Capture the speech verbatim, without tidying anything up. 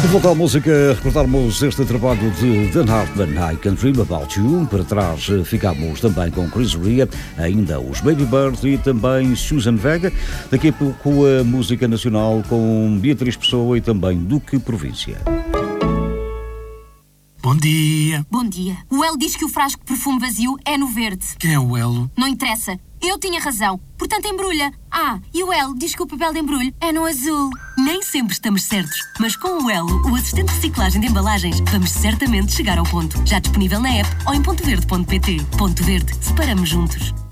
De volta à música, recordarmos este trabalho de Dan Hartman, I Can Dream About You. Para trás ficámos também com Chris Rea, ainda os Baby Birds e também Susan Vega. Daqui a pouco a música nacional com Beatriz Pessoa e também Duque Província. Bom dia. Bom dia. O Elo diz que o frasco de perfume vazio é no verde. Quem é o Elo? Não interessa. Eu tinha razão. Portanto, embrulha. Ah, e o Elo diz que o papel de embrulho é no azul. Nem sempre estamos certos, mas com o Elo, o assistente de reciclagem de embalagens, vamos certamente chegar ao ponto. Já disponível na app ou em ponto verde ponto pt. Ponto Verde. Separamos juntos.